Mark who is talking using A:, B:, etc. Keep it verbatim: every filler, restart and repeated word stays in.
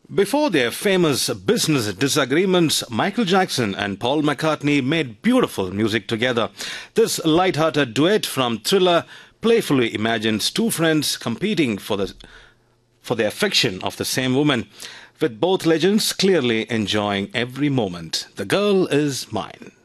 A: Before their famous business disagreements, Michael Jackson and Paul McCartney made beautiful music together. This light-hearted duet from Thriller playfully imagines two friends competing for the for the affection of the same woman, with both legends clearly enjoying every moment. The Girl Is Mine.